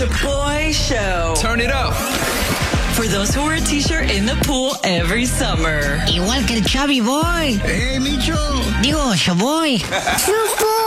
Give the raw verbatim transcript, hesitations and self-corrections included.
Chaboy Show. Turn it up. For those who wear a t-shirt in the pool every summer. Igual que el Chubby Boy. ¡Eh, Micho! Digo, Chaboy.